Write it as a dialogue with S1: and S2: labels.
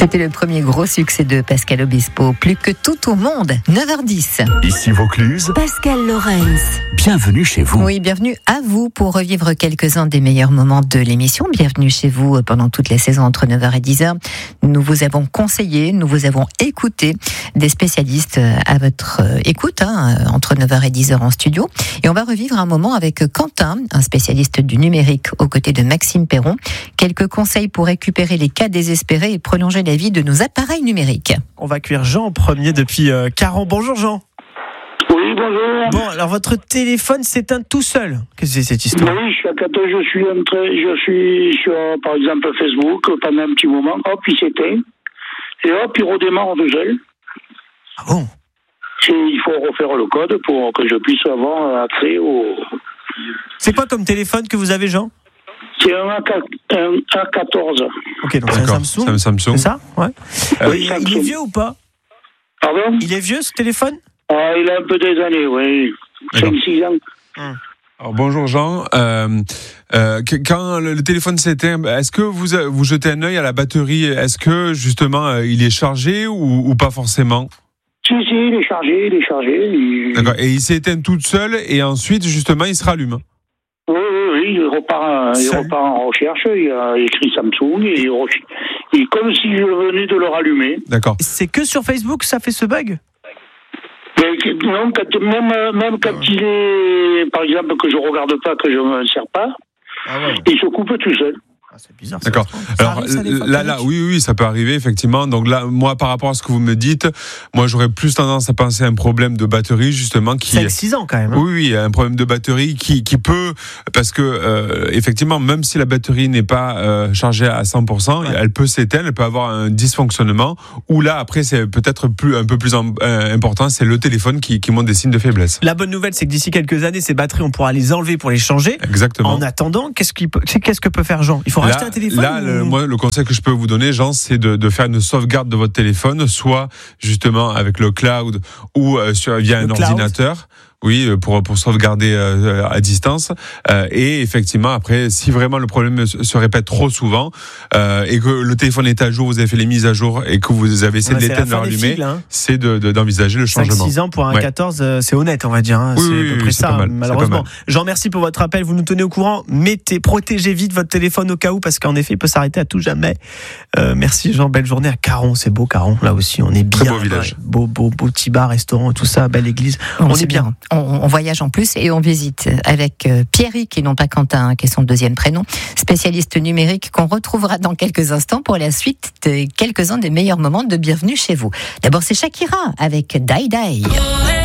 S1: C'était le premier gros succès de Pascal Obispo, Plus que tout au monde, 9h10.
S2: Ici Vaucluse,
S3: Pascal Lorenz.
S2: Bienvenue chez vous.
S1: Oui, bienvenue à vous pour revivre quelques-uns des meilleurs moments de l'émission. Bienvenue chez vous pendant toute la saison entre 9h et 10h. Nous vous avons conseillé, nous vous avons écouté des spécialistes à votre écoute, entre 9h et 10h en studio. Et on va revivre un moment avec Quentin, un spécialiste du numérique aux côtés de Maxime Perron. Quelques conseils pour récupérer les cas désespérés et prolonger la vie de nos appareils numériques.
S4: On va accueillir Jean en premier depuis Caron. Bonjour Jean.
S5: Oui, bonjour.
S4: Bon, alors votre téléphone s'éteint tout seul. Qu'est-ce que c'est cette histoire?
S5: Oui, je suis sur, par exemple, Facebook pendant un petit moment. Hop, il s'éteint. Et hop, il redémarre tout seul.
S4: Ah bon?
S5: Et il faut refaire le code pour que je puisse avoir accès au...
S4: C'est quoi comme téléphone que vous avez, Jean?
S5: C'est un A14.
S4: Ok, donc c'est un Samsung.
S6: C'est un Samsung.
S4: C'est ça? Ouais.
S5: Oui,
S4: Il est vieux ou pas?
S5: Pardon?
S4: Il est vieux ce téléphone?
S5: Ah, il a un peu des années, oui. 5-6 ans.
S6: Alors, bonjour Jean. Quand le téléphone s'éteint, est-ce que vous jetez un œil à la batterie? Est-ce que justement il est chargé ou pas forcément?
S5: Si, il est chargé.
S6: D'accord. Et il s'éteint toute seule et ensuite justement il se rallume.
S5: Oui, il repart en recherche, il a écrit Samsung et comme si je venais de le rallumer.
S6: D'accord.
S4: C'est que sur Facebook ça fait ce bug?
S5: Mais non, même quand il est, par exemple, que je regarde pas, que je ne me sers pas, il se coupe tout seul.
S4: Ah, c'est bizarre.
S6: D'accord. Alors là, oui, ça peut arriver effectivement. Donc là, moi, par rapport à ce que vous me dites, moi, j'aurais plus tendance à penser à un problème de batterie justement qui.
S4: 5-6 ans quand même. Hein.
S6: Oui, un problème de batterie qui peut, parce que effectivement, même si la batterie n'est pas chargée à 100%, elle peut s'éteindre, elle peut avoir un dysfonctionnement. Ou là, après, c'est peut-être un peu plus important, c'est le téléphone qui montre des signes de faiblesse.
S4: La bonne nouvelle, c'est que d'ici quelques années, ces batteries, on pourra les enlever pour les changer.
S6: Exactement.
S4: En attendant, qu'est-ce que peut faire Jean? Il faut racheter un téléphone.
S6: Moi, le conseil que je peux vous donner, Jean, c'est de faire une sauvegarde de votre téléphone, soit justement avec le cloud ou via un ordinateur. Oui, pour sauvegarder à distance. Et effectivement, après, si vraiment le problème se répète trop souvent et que le téléphone est à jour, vous avez fait les mises à jour et que vous avez essayé de l'éteindre, de l'allumer, c'est d'envisager le changement.
S4: 5-6 ans pour un 14, c'est honnête, on va dire. Hein.
S6: Oui,
S4: c'est à peu près ça, malheureusement. Jean, merci pour votre appel. Vous nous tenez au courant. Protégez vite votre téléphone au cas où, parce qu'en effet, il peut s'arrêter à tout jamais. Merci Jean, belle journée à Caron. C'est beau Caron, là aussi, on est bien.
S6: Très beau village.
S4: Beau petit bar, restaurant, tout ça, belle église. On est bien.
S1: On voyage en plus et on visite avec Pierrick et non pas Quentin, qui est son deuxième prénom, spécialiste numérique qu'on retrouvera dans quelques instants pour la suite de quelques-uns des meilleurs moments de Bienvenue chez vous. D'abord, c'est Shakira avec Die Die.